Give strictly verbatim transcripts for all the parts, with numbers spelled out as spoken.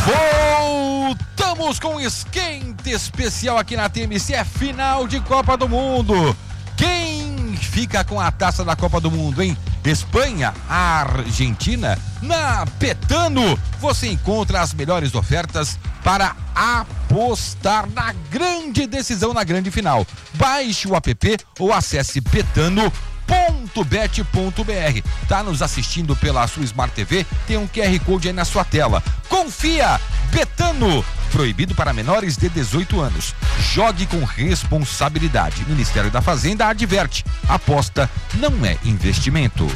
Voltamos com um esquente especial aqui na T M C, é final de Copa do Mundo. Quem fica com a taça da Copa do Mundo, hein? Espanha, Argentina? Na Betano você encontra as melhores ofertas para apostar na grande decisão, na grande final. Baixe o app ou acesse betano ponto bet ponto br. Tá nos assistindo pela sua Smart T V? Tem um Q R Code aí na sua tela. Confia! Betano, proibido para menores de dezoito anos. Jogue com responsabilidade. Ministério da Fazenda adverte: aposta não é investimento.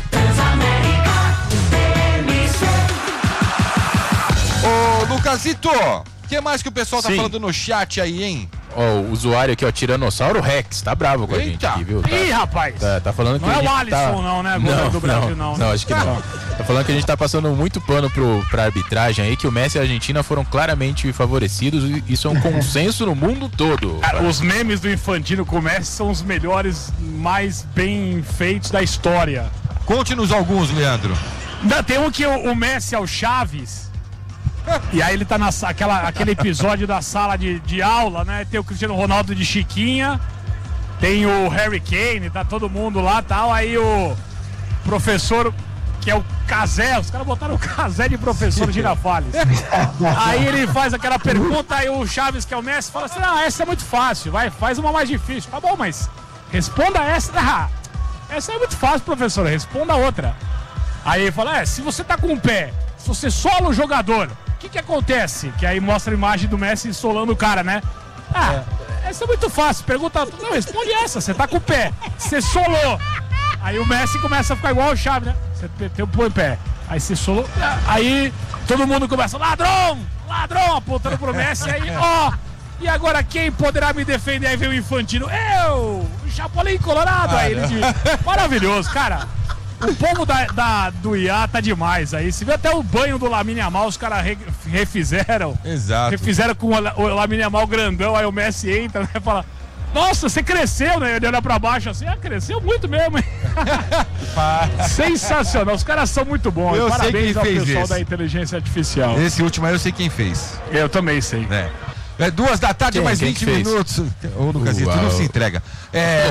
Ô, Lucasito, o que mais que o pessoal tá Sim. falando no chat aí, hein? Ó, oh, o usuário aqui, ó, Tiranossauro Rex, tá bravo com Eita. a gente aqui, viu? Tá, Ih, rapaz! Tá, tá falando que não a é gente o Alisson, tá... não, né? Não, do Brasil, não, não. Não, acho que não. Tá falando que a gente tá passando muito pano pro, pra arbitragem aí, que o Messi e a Argentina foram claramente favorecidos, e isso é um consenso no mundo todo. Cara, os memes do Infantino com o Messi são os melhores, mais bem feitos da história. Conte-nos alguns, Leandro. Ainda tem um que o, o Messi é o Chaves. E aí ele tá naquela aquele episódio da sala de, de aula, né? Tem o Cristiano Ronaldo de Chiquinha, tem o Harry Kane, tá todo mundo lá e tal. Aí o professor, que é o Cazé, os caras botaram o Cazé de professor Girafales. Aí ele faz aquela pergunta, aí o Chaves, que é o Messi, fala assim: ah, essa é muito fácil, vai, faz uma mais difícil. Tá bom, mas responda essa. Ah, essa é muito fácil, professor, responda a outra. Aí ele fala: é, se você tá com o pé, se você sola o jogador, o que que acontece? Que aí mostra a imagem do Messi solando o cara, né? Ah, é. essa é muito fácil. Pergunta, não, responde essa. Você tá com o pé, você solou. Aí o Messi começa a ficar igual o Chaves, né? Você tem o pé. Aí você solou. Aí todo mundo começa: ladrão! Ladrão! Apontando pro Messi. Aí, ó. E agora quem poderá me defender? Aí vem o Infantino. Eu! O Chapolin Colorado. Aí ele diz: maravilhoso, cara. O povo da, da, do I A tá demais aí. Você viu até o banho do Lamine Yamal, os caras re, refizeram. Exato. Refizeram com o, o Lamine Yamal grandão, aí o Messi entra, né? Fala: nossa, você cresceu, né? Ele olha pra baixo assim: ah, cresceu muito mesmo, hein? Sensacional, os caras são muito bons. Eu Parabéns ao pessoal esse. da inteligência artificial. Esse último aí eu sei quem fez. Eu também sei. É. É duas da tarde, quem, mais quem vinte minutos. Ô, Lucasito, não se entrega. É...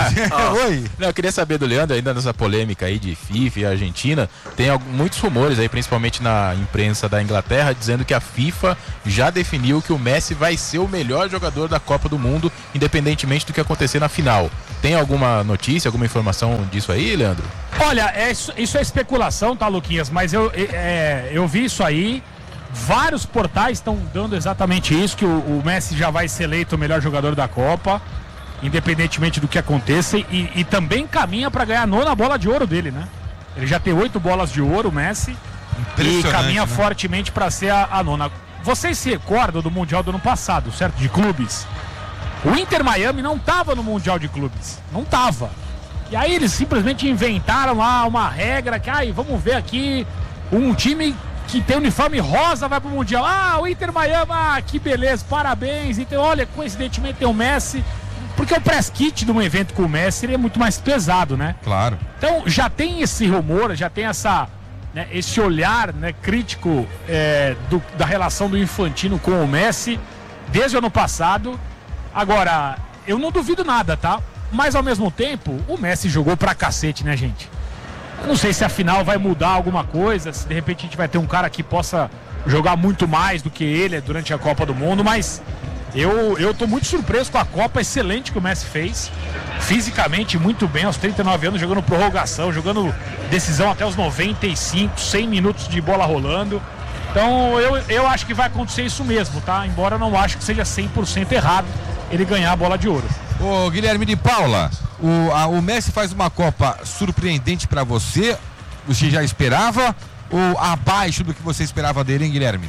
Oi. Não, eu queria saber do Leandro, ainda nessa polêmica aí de FIFA e Argentina, tem alguns, muitos rumores aí, principalmente na imprensa da Inglaterra, dizendo que a FIFA já definiu que o Messi vai ser o melhor jogador da Copa do Mundo, independentemente do que acontecer na final. Tem alguma notícia, alguma informação disso aí, Leandro? Olha, é, isso, isso é especulação, tá, Luquinhas? Mas eu, é, eu vi isso aí. Vários portais estão dando exatamente isso, que o, o Messi já vai ser eleito o melhor jogador da Copa, independentemente do que aconteça, e, e também caminha para ganhar a nona bola de ouro dele, né? Ele já tem oito bolas de ouro, o Messi, e caminha, né, fortemente para ser a, a nona. Vocês se recordam do Mundial do ano passado, certo? De clubes. O Inter Miami não estava no Mundial de clubes, não estava. E aí eles simplesmente inventaram lá uma regra que, ai, vamos ver aqui, um time que tem uniforme rosa vai pro Mundial. Ah, o Inter Miami, ah, que beleza, parabéns. Então, olha, coincidentemente tem o Messi, porque o press kit de um evento com o Messi seria muito mais pesado, né? Claro. Então, já tem esse rumor, já tem essa, né, esse olhar, né, crítico é, do, da relação do Infantino com o Messi desde o ano passado. Agora, eu não duvido nada, tá? Mas, ao mesmo tempo, o Messi jogou pra cacete, né, gente? Eu não sei se a final vai mudar alguma coisa, se de repente a gente vai ter um cara que possa jogar muito mais do que ele durante a Copa do Mundo, mas eu, eu tô muito surpreso com a Copa excelente que o Messi fez, fisicamente muito bem, aos trinta e nove anos, jogando prorrogação, jogando decisão até os noventa e cinco, cem minutos de bola rolando. Então eu, eu acho que vai acontecer isso mesmo, tá? Embora eu não acho que seja cem por cento errado ele ganhar a bola de ouro. Ô, Guilherme de Paula, o, a, o Messi faz uma Copa surpreendente pra você? Você já esperava? Ou abaixo do que você esperava dele, hein, Guilherme?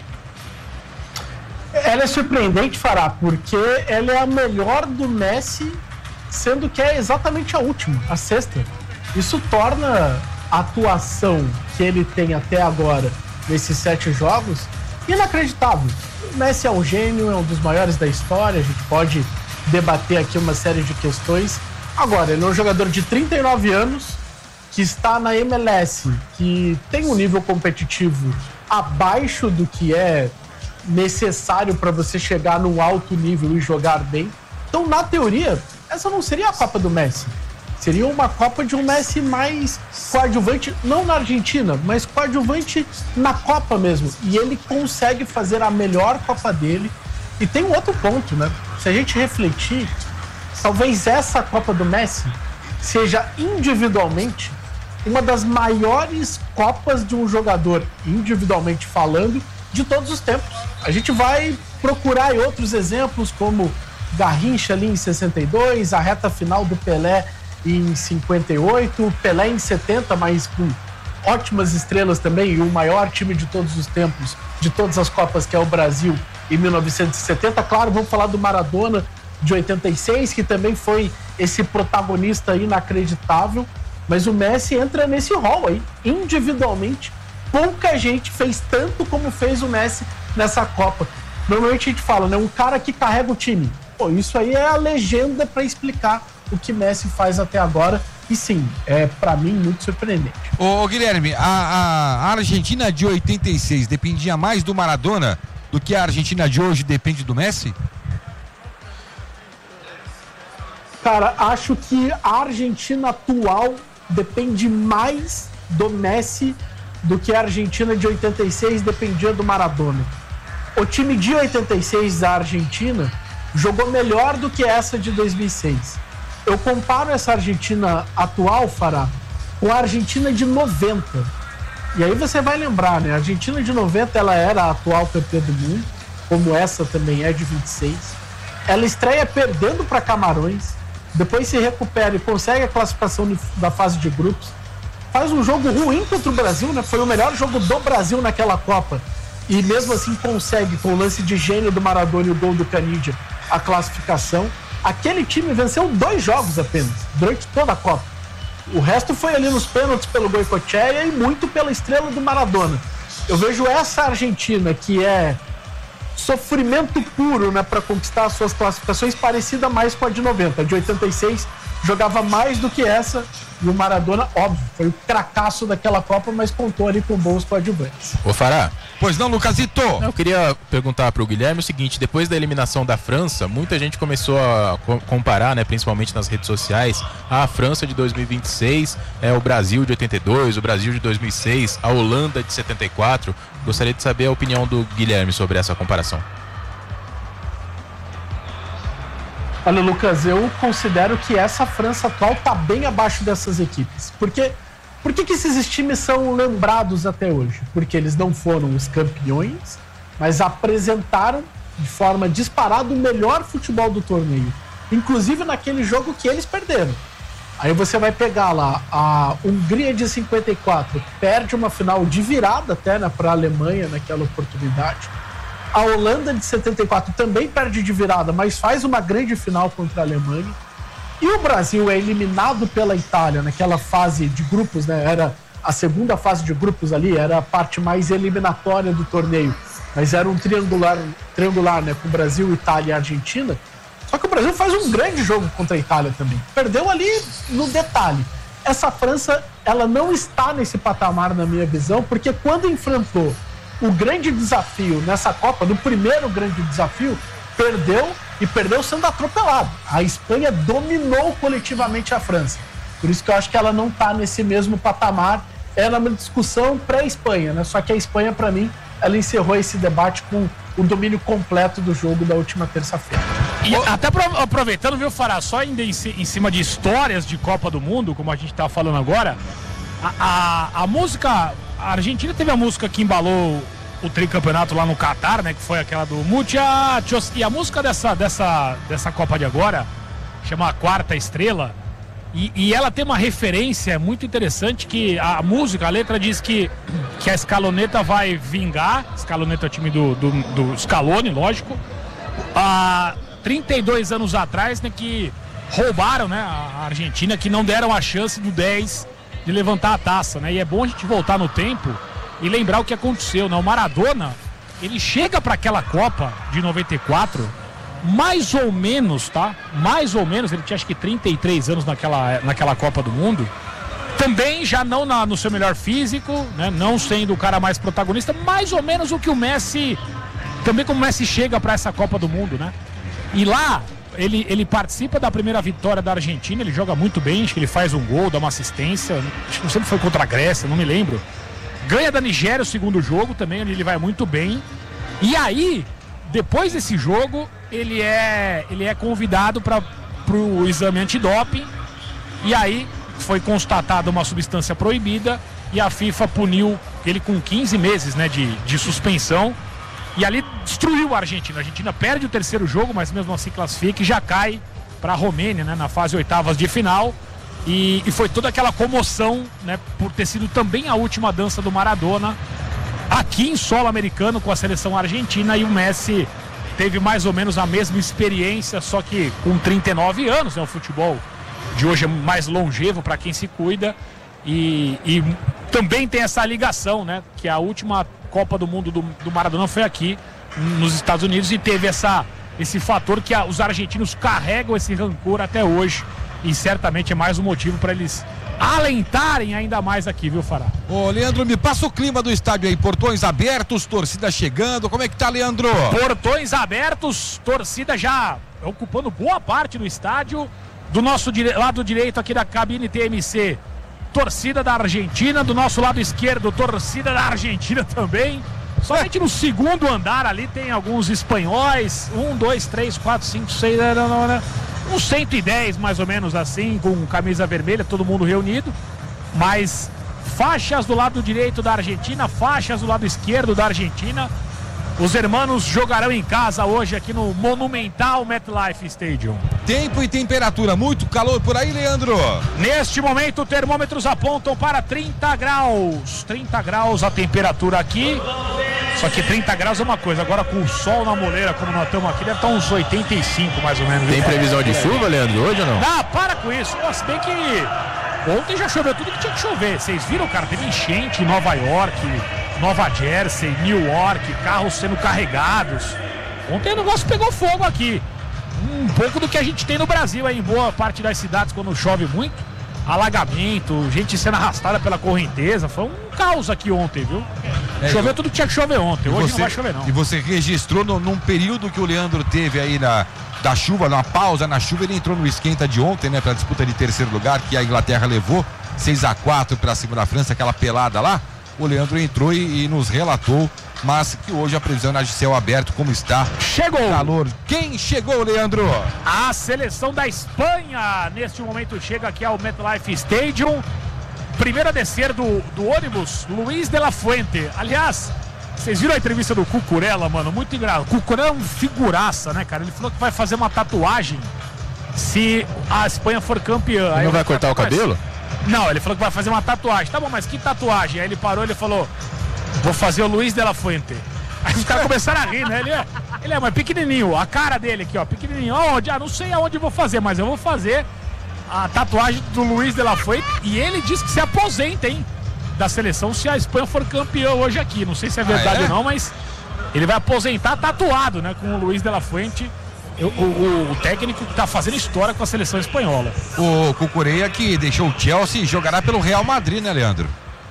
Ela é surpreendente, Fará, porque ela é a melhor do Messi, sendo que é exatamente a última, a sexta. Isso torna a atuação que ele tem até agora nesses sete jogos inacreditável. O Messi é um gênio, é um dos maiores da história, a gente pode debater aqui uma série de questões. Agora, ele é um jogador de trinta e nove anos, que está na M L S, que tem um nível competitivo abaixo do que é necessário para você chegar num alto nível e jogar bem. Então, na teoria, essa não seria a Copa do Messi. Seria uma Copa de um Messi mais coadjuvante, não na Argentina, mas coadjuvante na Copa mesmo. E ele consegue fazer a melhor Copa dele. E tem um outro ponto, né? Se a gente refletir, talvez essa Copa do Messi seja individualmente uma das maiores Copas de um jogador, individualmente falando, de todos os tempos. A gente vai procurar outros exemplos, como Garrincha ali em sessenta e dois, a reta final do Pelé em cinquenta e oito, Pelé em setenta, mas com ótimas estrelas também, e o maior time de todos os tempos, de todas as Copas, que é o Brasil, em mil novecentos e setenta. Claro, vamos falar do Maradona de oitenta e seis, que também foi esse protagonista inacreditável, mas o Messi entra nesse rol aí, individualmente. Pouca gente fez tanto como fez o Messi nessa Copa. Normalmente a gente fala, né, um cara que carrega o time. Pô, isso aí é a legenda para explicar o que Messi faz até agora. E sim, é para mim muito surpreendente. Ô, Guilherme, a, a, a Argentina de oitenta e seis dependia mais do Maradona do que a Argentina de hoje depende do Messi? Cara, acho que a Argentina atual depende mais do Messi do que a Argentina de oitenta e seis dependia do Maradona. O time de oitenta e seis da Argentina jogou melhor do que essa de dois mil e seis. Eu comparo essa Argentina atual, Fará, com a Argentina de noventa. E aí você vai lembrar, né? A Argentina de noventa, ela era a atual campeã do mundo, como essa também é de vinte e seis. Ela estreia perdendo para Camarões, depois se recupera e consegue a classificação da fase de grupos. Faz um jogo ruim contra o Brasil, né? Foi o melhor jogo do Brasil naquela Copa. E mesmo assim consegue, com o lance de gênio do Maradona e o gol do Canidia, a classificação. Aquele time venceu dois jogos apenas, durante toda a Copa. O resto foi ali nos pênaltis pelo Goicoechea e muito pela estrela do Maradona. Eu vejo essa Argentina, que é sofrimento puro, né, para conquistar as suas classificações, parecida mais com a de noventa. A de oitenta e seis jogava mais do que essa, e o Maradona, óbvio, foi o cracaço daquela Copa, mas contou ali com bons coadjuvantes. Ô Fará. Pois não, Lucasito? Eu queria perguntar para o Guilherme o seguinte: depois da eliminação da França, muita gente começou a co- comparar, né, principalmente nas redes sociais, a França de dois mil e vinte e seis, é, o Brasil de oitenta e dois, o Brasil de dois mil e seis, a Holanda de setenta e quatro. Gostaria de saber a opinião do Guilherme sobre essa comparação. Olha, Lucas, eu considero que essa França atual está bem abaixo dessas equipes. Porque, por que que esses times são lembrados até hoje? Porque eles não foram os campeões, mas apresentaram de forma disparada o melhor futebol do torneio. Inclusive naquele jogo que eles perderam. Aí você vai pegar lá a Hungria de cinquenta e quatro, perde uma final de virada até, né, para a Alemanha naquela oportunidade. A Holanda de setenta e quatro também perde de virada, mas faz uma grande final contra a Alemanha. E o Brasil é eliminado pela Itália naquela fase de grupos, né? Era a segunda fase de grupos ali, era a parte mais eliminatória do torneio. Mas era um triangular, triangular, né? Com Brasil, Itália e Argentina. Só que o Brasil faz um grande jogo contra a Itália também. Perdeu ali no detalhe. Essa França, ela não está nesse patamar, na minha visão, porque quando enfrentou o grande desafio nessa Copa, no primeiro grande desafio, perdeu e perdeu sendo atropelado. A Espanha dominou coletivamente a França. Por isso que eu acho que ela não está nesse mesmo patamar. Era uma discussão pré-Espanha, né? Só que a Espanha, para mim, ela encerrou esse debate com o domínio completo do jogo da última terça-feira. E até aproveitando, viu, Fará, só ainda em, em cima de histórias de Copa do Mundo, como a gente tá falando agora, a, a, a música... A Argentina teve a música que embalou o tricampeonato lá no Catar, né? Que foi aquela do Muchachos. E a música dessa, dessa, dessa Copa de agora chama A Quarta Estrela. E, e ela tem uma referência muito interessante, que a música, a letra diz que, que a Scaloneta vai vingar. Scaloneta é o time do, do, do Scaloni, lógico. Há trinta e dois anos atrás, né? Que roubaram, né, a Argentina, que não deram a chance do dez de levantar a taça, né? E é bom a gente voltar no tempo e lembrar o que aconteceu, né? O Maradona, ele chega para aquela Copa de noventa e quatro, mais ou menos, tá? Mais ou menos, ele tinha acho que trinta e três anos naquela, naquela Copa do Mundo, também já não na, no seu melhor físico, né? Não sendo o cara mais protagonista, mais ou menos o que o Messi, também como o Messi chega para essa Copa do Mundo, né? E lá, ele, ele participa da primeira vitória da Argentina, ele joga muito bem, acho que ele faz um gol, dá uma assistência, acho que não sei se foi contra a Grécia, não me lembro. Ganha da Nigéria o segundo jogo também, onde ele vai muito bem. E aí, depois desse jogo, ele é, ele é convidado para o exame antidoping. E aí foi constatada uma substância proibida e a FIFA puniu ele com quinze meses, né, de, de suspensão. E ali destruiu a Argentina. A Argentina perde o terceiro jogo, mas mesmo assim classifica e já cai para a Romênia, né, na fase oitavas de final. E, e foi toda aquela comoção, né, por ter sido também a última dança do Maradona aqui em solo americano com a seleção argentina. E o Messi teve mais ou menos a mesma experiência, só que com trinta e nove anos, né, o futebol de hoje é mais longevo para quem se cuida. E, e também tem essa ligação, né, que a última Copa do Mundo do, do Maradona foi aqui nos Estados Unidos e teve essa, esse fator que a, os argentinos carregam esse rancor até hoje. E certamente é mais um motivo para eles alentarem ainda mais aqui, viu, Fará? Ô, Leandro, me passa o clima do estádio aí, portões abertos, torcida chegando, como é que tá, Leandro? Portões abertos, torcida já ocupando boa parte do estádio. Do nosso dire... lado direito aqui da cabine T M C, torcida da Argentina. Do nosso lado esquerdo, torcida da Argentina também. Somente no segundo andar ali tem alguns espanhóis. Um, dois, três, quatro, cinco, seis... Não, não, não. Uns cento e dez mais ou menos assim, com camisa vermelha, todo mundo reunido. Mas faixas do lado direito da Argentina, faixas do lado esquerdo da Argentina. Os hermanos jogarão em casa hoje aqui no monumental MetLife Stadium. Tempo e temperatura, muito calor por aí, Leandro? Neste momento, termômetros apontam para trinta graus. trinta graus a temperatura aqui. Só que trinta graus é uma coisa, agora com o sol na moleira, como nós estamos aqui, deve estar uns oitenta e cinco mais ou menos. Tem previsão de chuva, Leandro, hoje ou não? Ah, para com isso. Se bem que ontem já choveu tudo que tinha que chover. Vocês viram, cara? Teve enchente em Nova York, Nova Jersey, New York, carros sendo carregados. Ontem o negócio pegou fogo aqui. Um pouco do que a gente tem no Brasil aí, em boa parte das cidades quando chove muito. Alagamento, gente sendo arrastada pela correnteza. Foi um caos aqui ontem, viu? É, Choveu eu... tudo que tinha que chover ontem. Hoje você, não vai chover, não. E você registrou no, num período que o Leandro teve aí na, da chuva, numa pausa na chuva, ele entrou no esquenta de ontem, né? Pra disputa de terceiro lugar, que a Inglaterra levou seis a quatro pra cima da França, aquela pelada lá. O Leandro entrou e, e nos relatou, mas que hoje a previsão é de céu aberto, como está. Chegou! Calor. Quem chegou, Leandro? A seleção da Espanha, neste momento, chega aqui ao MetLife Stadium. Primeiro a descer do, do ônibus, Luiz de la Fuente. Aliás, vocês viram a entrevista do Cucurella, mano? Muito engraçado. O Cucurella é um figuraça, né, cara? Ele falou que vai fazer uma tatuagem se a Espanha for campeã. Aí não vai cortar o cabelo? Não, ele falou que vai fazer uma tatuagem. Tá bom, mas que tatuagem? Aí ele parou e ele falou: vou fazer o Luiz de la Fuente. Aí os caras começaram a rir, né? Ele é, ele é mas pequenininho, a cara dele aqui, ó, pequenininho. Aonde? Ah, não sei aonde eu vou fazer, mas eu vou fazer a tatuagem do Luiz de la Fuente. E ele disse que se aposenta, hein, da seleção se a Espanha for campeã hoje aqui. Não sei se é verdade ah, é? ou não, mas ele vai aposentar tatuado, né, com o Luiz de la Fuente. O, o, o técnico que tá fazendo história com a seleção espanhola. O Cucurella, que deixou o Chelsea, jogará pelo Real Madrid, né, Leandro?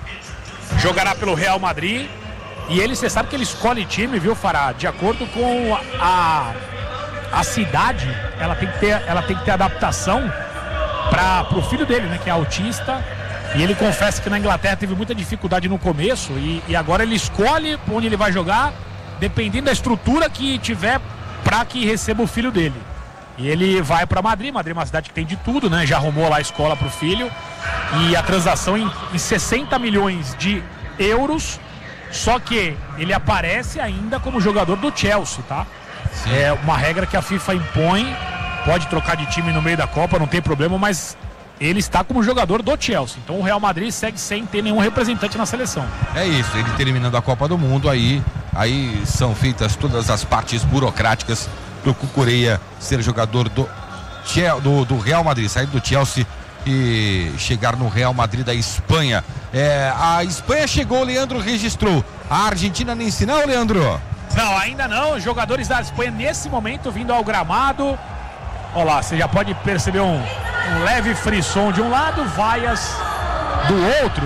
Jogará pelo Real Madrid. E ele, você sabe que ele escolhe time, viu, Fará? De acordo com a, a cidade, ela tem que ter, ela tem que ter adaptação para pro filho dele, né, que é autista. E ele confessa que na Inglaterra teve muita dificuldade no começo. E, e agora ele escolhe onde ele vai jogar, dependendo da estrutura que tiver, para que receba o filho dele. E ele vai para Madrid. Madrid é uma cidade que tem de tudo, né? Já arrumou lá a escola para o filho. E a transação em, em sessenta milhões de euros. Só que ele aparece ainda como jogador do Chelsea, tá? Sim. É uma regra que a FIFA impõe. Pode trocar de time no meio da Copa, não tem problema, mas ele está como jogador do Chelsea. Então o Real Madrid segue sem ter nenhum representante na seleção. É isso, ele terminando a Copa do Mundo, aí, aí são feitas todas as partes burocráticas do Cucurella ser jogador do, do, do Real Madrid, sair do Chelsea e chegar no Real Madrid da Espanha. É, a Espanha chegou, o Leandro registrou. A Argentina nem sinal, Leandro? Não, ainda não. Os jogadores da Espanha nesse momento vindo ao gramado. Olha lá, você já pode perceber um, um leve frisson de um lado, vaias do outro.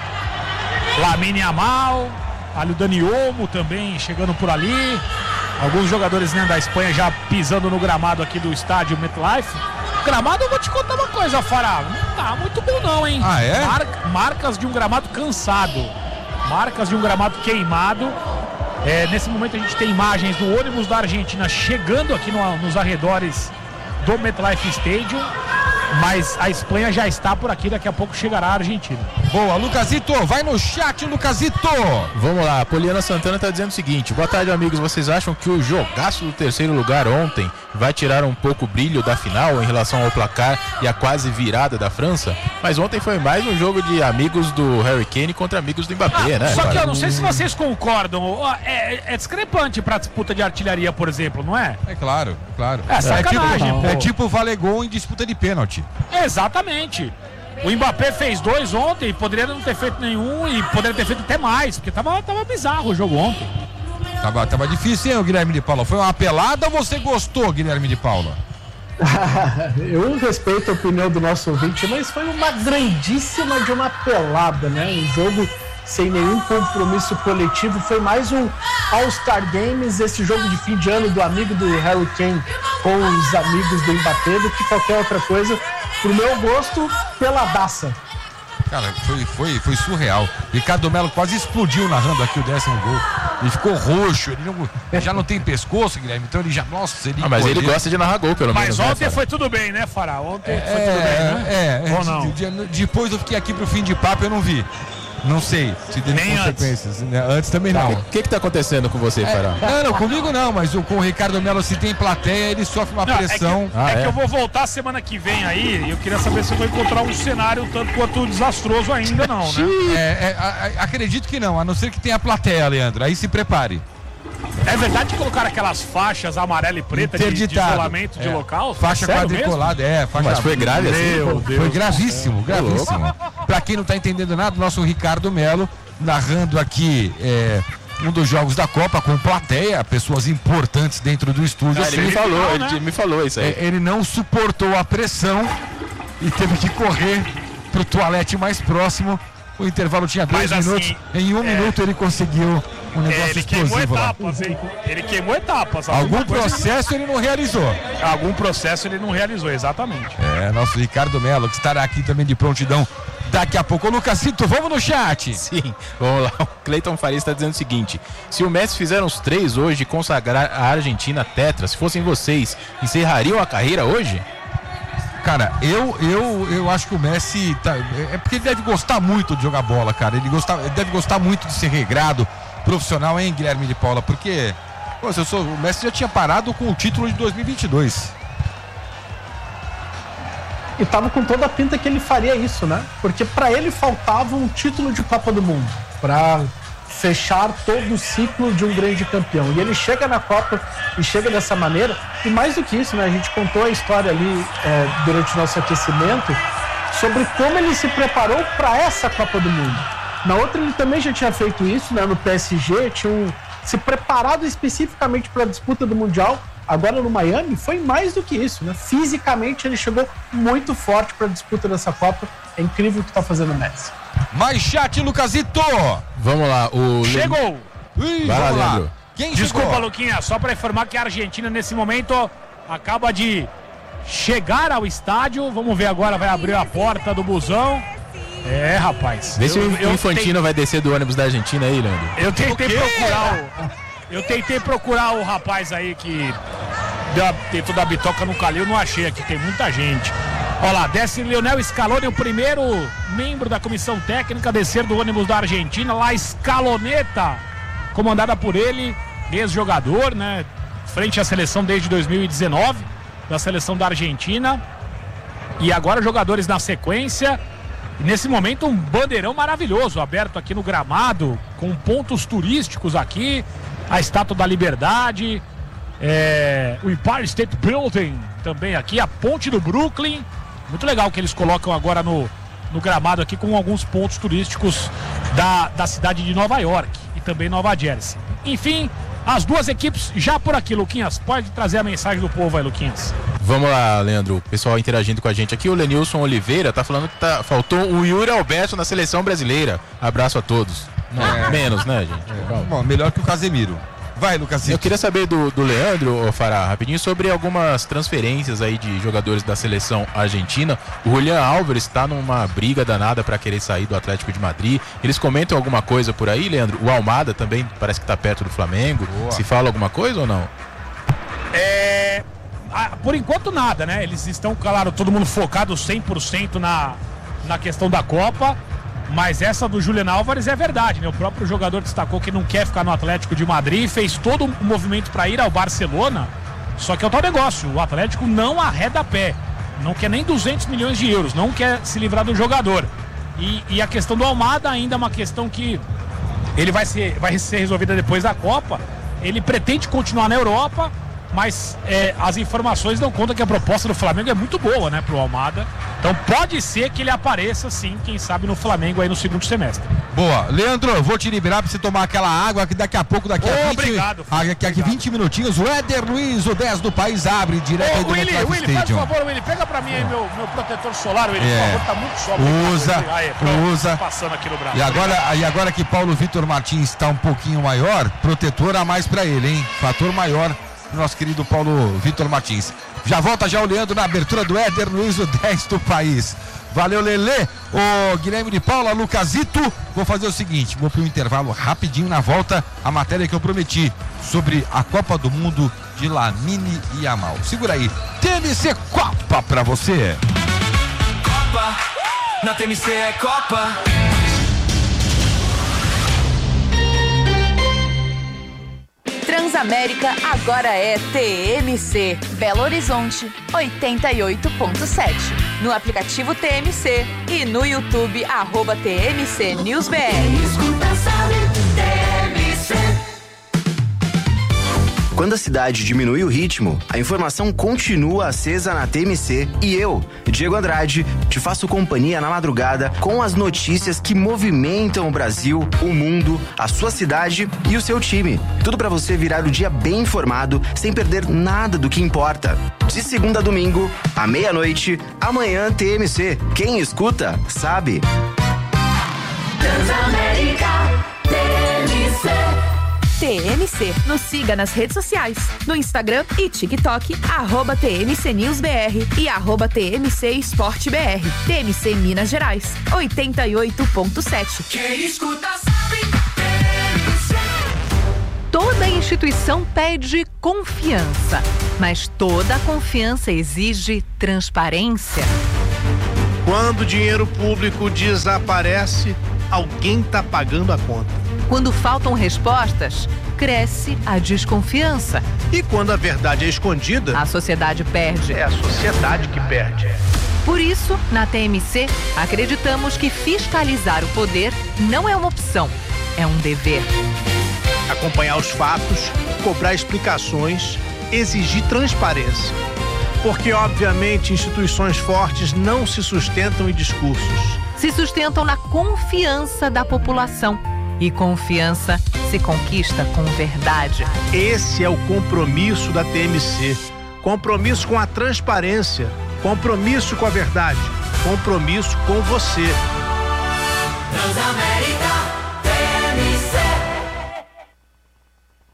Lamine Yamal, ali o Dani Olmo também chegando por ali. Alguns jogadores, né, da Espanha já pisando no gramado aqui do estádio MetLife. Gramado, eu vou te contar uma coisa, Fará. Não tá muito bom não, hein? Ah, é? Mar- marcas de um gramado cansado. Marcas de um gramado queimado. É, nesse momento a gente tem imagens do ônibus da Argentina chegando aqui no, nos arredores do MetLife Stadium. Mas a Espanha já está por aqui, daqui a pouco chegará a Argentina. Boa, Lucasito, vai no chat, Lucasito. Vamos lá, a Poliana Santana está dizendo o seguinte: boa tarde, amigos. Vocês acham que o jogaço do terceiro lugar ontem vai tirar um pouco o brilho da final em relação ao placar e a quase virada da França? Mas ontem foi mais um jogo de amigos do Harry Kane contra amigos do Mbappé, Ah, né? só que cara? eu não sei se vocês concordam. ó, É, é discrepante para a disputa de artilharia, por exemplo, não é? É claro, é claro. É sacanagem, tipo, pô. é tipo valer gol em disputa de pênalti. Exatamente. O Mbappé fez dois ontem, poderia não ter feito nenhum e poderia ter feito até mais, porque tava, tava bizarro o jogo ontem. Tava, tava difícil, hein, Guilherme de Paula? Foi uma pelada ou você gostou, Guilherme de Paula? Eu respeito a opinião do nosso ouvinte, mas foi uma grandíssima de uma pelada, né? Um jogo sem nenhum compromisso coletivo, foi mais um All-Star Games, esse jogo de fim de ano do amigo do Harry Kane com os amigos do Mbappé, do que qualquer outra coisa. Pro meu gosto, peladaça. Cara, foi, foi, foi surreal. Ricardo Melo quase explodiu narrando aqui o décimo gol. Ele ficou roxo, ele não, já não tem pescoço, Guilherme, então ele já, nossa, ele... Ah, mas ele encolheu. gosta de narrar gol, pelo Mas menos. né, ontem Fara? foi tudo bem, né, Fará? Ontem É, foi tudo bem, né? é, é. Ou não? De- de- depois eu fiquei aqui pro fim de papo, eu não vi. Não sei se teve Nem consequências. Antes, antes também não. O que que tá acontecendo com você, Fará? Não, não, comigo não, mas o, com o Ricardo Melo, se tem plateia, ele sofre uma Não, pressão. É, que, Ah, é é? que eu vou voltar semana que vem aí e eu queria saber se eu vou encontrar um cenário tanto quanto desastroso ainda não, né? É, é, a- a- acredito que não, a não ser que tenha plateia, Leandro. Aí se prepare. É verdade que colocaram aquelas faixas amarela e preta de, de Interditado. isolamento de É. local? Faixa Sério quadriculada, é. Faixa... Mas foi grave assim? Meu Foi Deus. gravíssimo, gravíssimo. Pra quem não tá entendendo nada, o nosso Ricardo Melo narrando aqui é, um dos jogos da Copa com plateia, pessoas importantes dentro do estúdio. Ah, ele me Assim, falou, não, ele né? me falou isso aí. é, ele não suportou a pressão e teve que correr pro toalete mais próximo. O intervalo tinha dois Mas, assim, minutos. Em um é- minuto ele conseguiu um É, negócio ele queimou explosivo lá. etapas, hein? Ele queimou etapas. Algum Alguma coisa- processo ele não realizou. Algum processo ele não realizou, exatamente. É, nosso Ricardo Melo, que estará aqui também de prontidão daqui a pouco. Ô, Lucasito, vamos no chat. Sim, vamos lá. O Cleiton Faria está dizendo o seguinte: se o Messi fizer uns três hoje e consagrar a Argentina tetra, se fossem vocês, encerrariam a carreira hoje? Cara, eu, eu, eu acho que o Messi tá, é porque ele deve gostar muito de jogar bola, cara. Ele, gostar, ele deve gostar muito de ser regrado, profissional, hein, Guilherme de Paula? Porque pô, se eu sou, o Messi já tinha parado com o título de dois mil e vinte e dois. E tava com toda a pinta que ele faria isso, né? Porque pra ele faltava um título de Copa do Mundo pra fechar todo o ciclo de um grande campeão. E ele chega na Copa e chega dessa maneira. E mais do que isso, né? A gente contou a história ali é, durante o nosso aquecimento sobre como ele se preparou para essa Copa do Mundo. Na outra ele também já tinha feito isso, né? No P S G, tinha um, se preparado especificamente para a disputa do Mundial. Agora no Miami foi mais do que isso, né? Fisicamente ele chegou muito forte para a disputa dessa Copa. É incrível o que tá fazendo o Messi. Mais chat, Lucasito. Vamos lá, o. Chegou! Ih, Vai lá, vamos lá. Leandro. Quem Desculpa, chegou? Luquinha, só para informar que a Argentina nesse momento acaba de chegar ao estádio. Vamos ver agora, vai abrir a porta do busão. É, rapaz. Vê se Eu- o eu Infantino vai descer do ônibus da Argentina aí, Leandro. Eu tentei O quê? procurar o. Eu tentei procurar o rapaz aí que deu a- tentou dar bitoca no Calil, não achei aqui, tem muita gente. Olha lá, desce Lionel Scaloni, o primeiro membro da comissão técnica a descer do ônibus da Argentina, lá Scaloneta, comandada por ele, ex-jogador, né? Frente à seleção desde dois mil e dezenove, da seleção da Argentina. E agora jogadores na sequência. E nesse momento um bandeirão maravilhoso aberto aqui no gramado, com pontos turísticos aqui, a Estátua da Liberdade, é, o Empire State Building também aqui, a Ponte do Brooklyn. Muito legal que eles colocam agora no, no gramado aqui com alguns pontos turísticos da, da cidade de Nova York e também Nova Jersey. Enfim, as duas equipes já por aqui, Luquinhas. Pode trazer a mensagem do povo aí, Luquinhas. Vamos lá, Leandro. O pessoal interagindo com a gente aqui. O Lenilson Oliveira tá falando que tá, faltou o Yuri Alberto na seleção brasileira. Abraço a todos. Não, é. Menos, né, gente? É. Bom, melhor que o Casemiro. Vai, Lucas. Eu queria saber do, do Leandro, ô Fará, rapidinho, sobre algumas transferências aí de jogadores da seleção argentina. O Julián Álvares está numa briga danada para querer sair do Atlético de Madrid. Eles comentam alguma coisa por aí, Leandro? O Almada também parece que está perto do Flamengo. Boa. Se fala alguma coisa ou não? É... Por enquanto nada, né? Eles estão, claro, todo mundo focado cem por cento na, na questão da Copa. Mas essa do Julián Álvares é verdade, né? O próprio jogador destacou que não quer ficar no Atlético de Madrid, fez todo o movimento para ir ao Barcelona. Só que é o tal negócio, o Atlético não arreda pé, não quer nem duzentos milhões de euros, não quer se livrar do jogador. E, e a questão do Almada ainda é uma questão que ele vai ser, vai ser resolvida depois da Copa. Ele pretende continuar na Europa, mas é, as informações dão conta que a proposta do Flamengo é muito boa, né, pro Almada. Então pode ser que ele apareça sim, quem sabe no Flamengo aí no segundo semestre. Boa. Leandro, eu vou te liberar pra você tomar aquela água que daqui a pouco, daqui a, oh, vinte, obrigado, a, daqui a vinte minutinhos, o Éder Luiz, o dez do país, abre direto oh, aí do Willy, Willy, Willy, faz favor, Willy, pega pra mim aí meu, meu protetor solar, Willy, é. por favor, tá muito sol. Usa, aí, pronto, usa. Passando aqui no braço. E agora, e agora que Paulo Vitor Martins está um pouquinho maior, protetor a mais pra ele, hein? Fator maior pro nosso querido Paulo Vitor Martins. Já volta já o Leandro na abertura do Éder Luiz, o dez do país. Valeu, Lelê, o Guilherme de Paula, Lucasito. Vou fazer o seguinte, vou para um intervalo rapidinho, na volta a matéria que eu prometi sobre a Copa do Mundo de Lamine Yamal. Segura aí, T M C Copa pra você. Copa, na T M C é Copa. Transamérica agora é T M C, Belo Horizonte, oitenta e oito ponto sete. No aplicativo T M C e no YouTube, arroba T M C News B R. Escuta, sabe, T M C. Quando a cidade diminui o ritmo, a informação continua acesa na T M C e eu, Diego Andrade, te faço companhia na madrugada com as notícias que movimentam o Brasil, o mundo, a sua cidade e o seu time. Tudo para você virar o dia bem informado, sem perder nada do que importa. De segunda a domingo, à meia-noite, amanhã T M C. Quem escuta, sabe. Transamérica, T M C. T M C. Nos siga nas redes sociais, no Instagram e TikTok, arroba T M C News B R e arroba T M C Esporte B R. T M C Minas Gerais, oitenta e oito ponto sete. Quem escuta sabe, T M C. Toda instituição pede confiança, mas toda confiança exige transparência. Quando o dinheiro público desaparece, alguém está pagando a conta. Quando faltam respostas, cresce a desconfiança. E quando a verdade é escondida, a sociedade perde. É a sociedade que perde. Por isso, na T M C, acreditamos que fiscalizar o poder não é uma opção, é um dever. Acompanhar os fatos, cobrar explicações, exigir transparência. Porque, obviamente, instituições fortes não se sustentam em discursos. Se sustentam na confiança da população. E confiança se conquista com verdade. Esse é o compromisso da T M C. Compromisso com a transparência. Compromisso com a verdade. Compromisso com você. Transamérica.